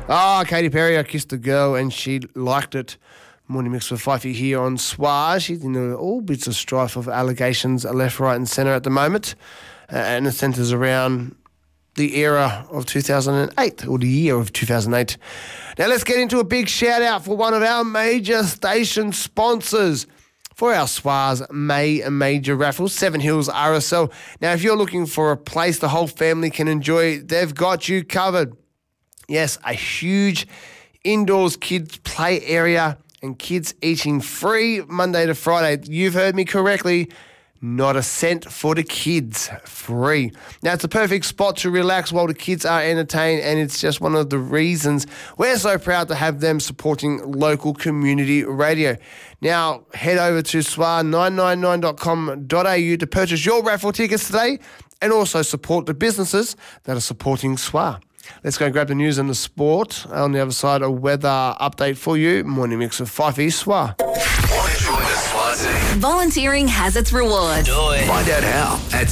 Oh, Katy Perry, I kissed a girl and she liked it. Morning Mix with Fifey here on SWA. She's in all bits of strife of allegations left, right and centre at the moment. And it centres around the era of 2008, or the year of 2008. Now let's get into a big shout out for one of our major station sponsors for our SWA's May Major Raffle, Seven Hills RSL. Now, if you're looking for a place the whole family can enjoy, they've got you covered. Yes, a huge indoors kids play area and kids eating free Monday to Friday. You've heard me correctly. Not a cent for the kids, free. Now, it's a perfect spot to relax while the kids are entertained, and it's just one of the reasons we're so proud to have them supporting local community radio. Now, head over to swa999.com.au to purchase your raffle tickets today and also support the businesses that are supporting SWA. Let's go and grab the news and the sport. On the other side, a weather update for you. Morning Mix of Fifey, SWA. Volunteering has its reward. Find out how at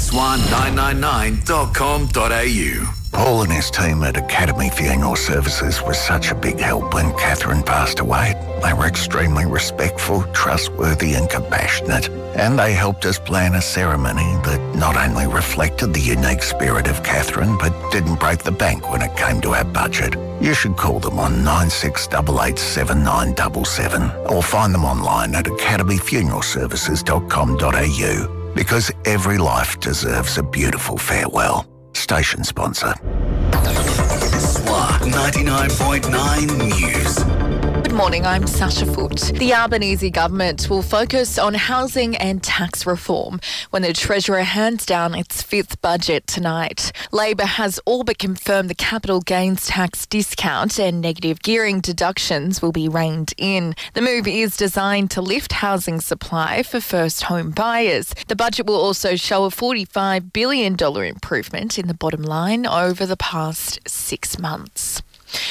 swan999.com.au. Paul and his team at Academy Funeral Services was such a big help when Catherine passed away. They were extremely respectful, trustworthy and compassionate, and they helped us plan a ceremony that not only reflected the unique spirit of Catherine but didn't break the bank when it came to our budget. You should call them on 96887977 or find them online at academyfuneralservices.com.au, because every life deserves a beautiful farewell. Station sponsor. SWA 99.9 News. Good morning, I'm Sasha Foote. The Albanese government will focus on housing and tax reform when the Treasurer hands down its fifth budget tonight. Labor has all but confirmed the capital gains tax discount and negative gearing deductions will be reined in. The move is designed to lift housing supply for first home buyers. The budget will also show a $45 billion improvement in the bottom line over the past 6 months.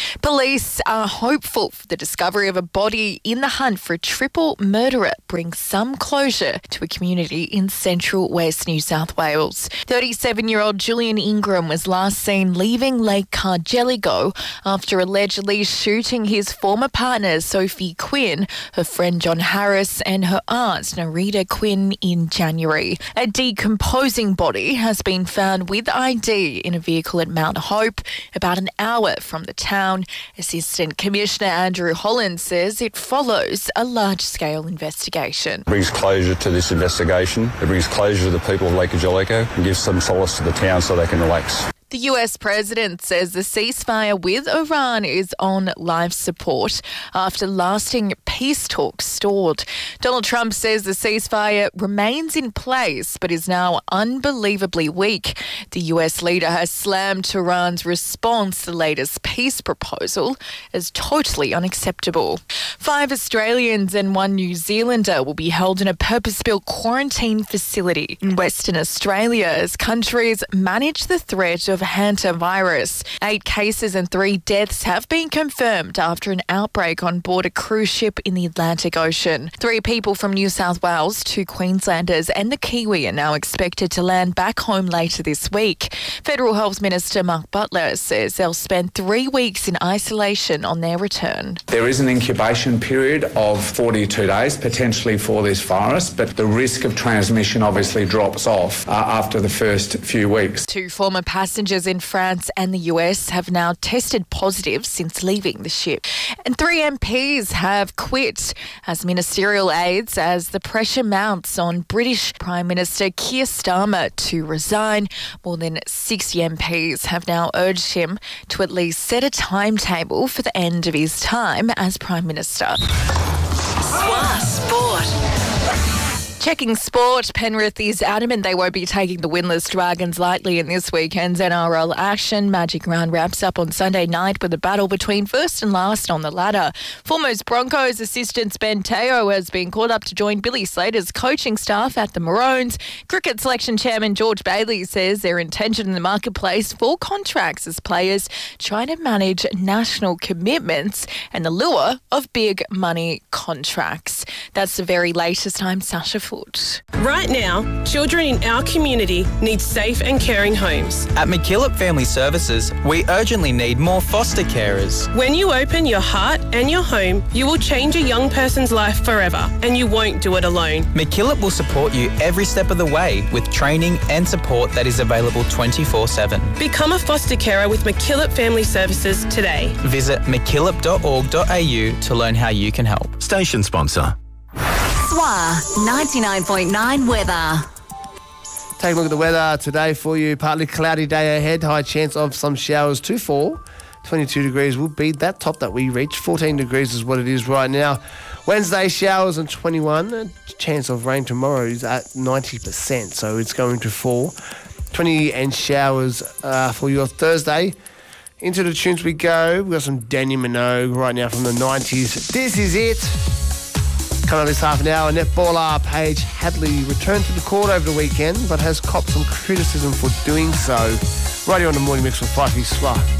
Police are hopeful for the discovery of a body in the hunt for a triple murderer brings some closure to a community in central West New South Wales. 37-year-old Julian Ingram was last seen leaving Lake Cargelligo after allegedly shooting his former partner Sophie Quinn, her friend John Harris and her aunt Narita Quinn in January. A decomposing body has been found with ID in a vehicle at Mount Hope, about an hour from the town. Assistant Commissioner Andrew Holland says it follows a large-scale investigation. It brings closure to this investigation. It brings closure to the people of Lake Cargelligo and gives some solace to the town so they can relax. The US president says the ceasefire with Iran is on life support after lasting peace talks stalled. Donald Trump says the ceasefire remains in place but is now unbelievably weak. The US leader has slammed Tehran's response to the latest peace proposal as totally unacceptable. 5 Australians and 1 New Zealander will be held in a purpose-built quarantine facility in Western Australia as countries manage the threat of hantavirus. 8 cases and 3 deaths have been confirmed after an outbreak on board a cruise ship in the Atlantic Ocean. 3 people from New South Wales, 2 Queenslanders and the Kiwi are now expected to land back home later this week. Federal Health Minister Mark Butler says they'll spend 3 weeks in isolation on their return. There is an incubation period of 42 days potentially for this virus, but the risk of transmission obviously drops off after the first few weeks. 2 former passengers in France and the US have now tested positive since leaving the ship. And 3 MPs have quit as ministerial aides as the pressure mounts on British Prime Minister Keir Starmer to resign. More than 60 MPs have now urged him to at least set a timetable for the end of his time as Prime Minister. SWA Sport. Checking sport, Penrith is adamant they won't be taking the winless Dragons lightly in this weekend's NRL action. Magic Round wraps up on Sunday night with a battle between first and last on the ladder. Foremost Broncos assistant Ben Teo has been called up to join Billy Slater's coaching staff at the Maroons. Cricket selection chairman George Bailey says their intention in the marketplace for contracts as players trying to manage national commitments and the lure of big money contracts. That's the very latest. I'm Sasha Foote. Right now, children in our community need safe and caring homes. At McKillop Family Services, we urgently need more foster carers. When you open your heart and your home, you will change a young person's life forever, and you won't do it alone. McKillop will support you every step of the way with training and support that is available 24/7. Become a foster carer with McKillop Family Services today. Visit mckillop.org.au to learn how you can help. Station sponsor. SWA 99.9 weather. Take a look at the weather today for you. Partly cloudy day ahead. High chance of some showers to fall. 22 degrees will be that top that we reach. 14 degrees is what it is right now. Wednesday, showers and 21. A chance of rain tomorrow is at 90%, so it's going to fall. 20 and showers for your Thursday. Into the tunes we go. We've got some Dannii Minogue right now from the 90s. This is it. Coming up this half an hour, netballer Paige Hadley returned to the court over the weekend, but has copped some criticism for doing so. Right here on the Morning Mix with Fifey SWA.